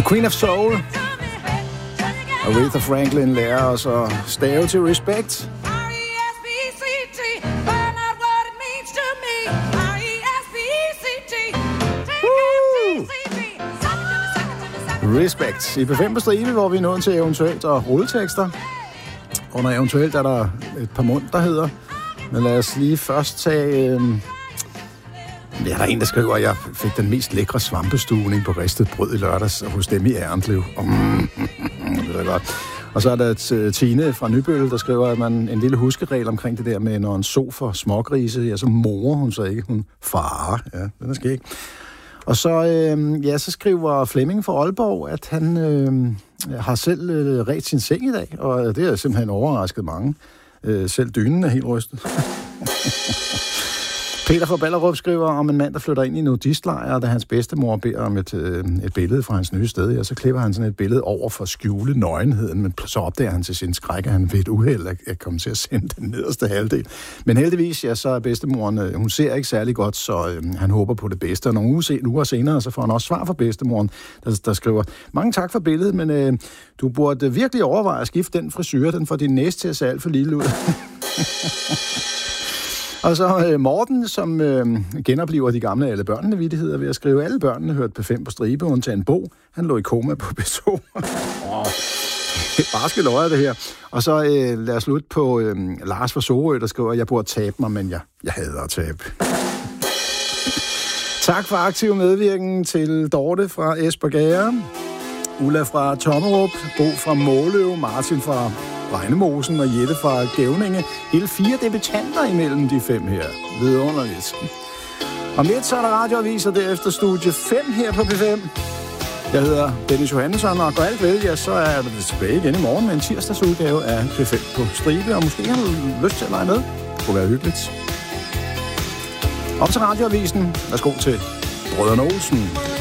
The Queen of Soul. Aretha Franklin lærer os at stave til respect. Respect. I P5 på stribe, hvor vi er nået til eventuelt og rulletekster. Under eventuelt er der et par mund, der hedder. Men lad os lige først tage... Ja, der er en, der skriver, at jeg fik den mest lækre svampestuning på ristet brød i lørdags hos dem i Erndlev. Det er godt. Og så er der Tine fra Nybølle, der skriver, at man en lille huskeregel omkring det der med, når en so for smågrise, ja, så morer hun så ikke, hun farer. Ja, den er skæg. Og så, så skriver Flemming fra Aalborg, at han har selv ret sin seng i dag, og det har simpelthen overrasket mange. Selv dynen er helt rystet. Peter fra Ballerup skriver om en mand, der flytter ind i en nudistlejr, da hans bedstemor beder om et billede fra hans nye sted, og så klipper han sådan et billede over for at skjule nøgenheden, men så opdager han til sin skræk, at han ved et uheld at komme til at sende den nederste halvdel. Men heldigvis, ja, så er bedstemoren, hun ser ikke særlig godt, så han håber på det bedste. Og nogle uger senere, så får han også svar fra bedstemoren, der skriver, mange tak for billedet, men du burde virkelig overveje at skifte den frisyr, den får din næse til at se alt for lille ud. Og så Morten, som genopliver de gamle alle børnene-vittigheder ved at skrive, alle børnene hørte P5 på stribe, undtagen Bo. Han lå i koma på B2. Barske løjer det her. Og så lad os slutte på Lars fra Sorø, der skriver, jeg burde tabe mig, men jeg hader at tabe. Tak for aktiv medvirken til Dorte fra Espergærde, Ulla fra Tommerup, Bo fra Måløv, Martin fra Regnemosen og Jette fra Gævninge. Hele 4 debutanter imellem de 5 her. Vidunderligt. Om lidt så er der radioavis, og derefter studie 5 her på P5. Jeg hedder Dennis Johansson, og går alt vel, ja, så er det tilbage igen i morgen med en tirsdagsudgave af P5 på stribe, og måske har du lyst til at lege med. Det kunne være hyggeligt. Op til radioavisen. Værsgo til Brødrene Olsen.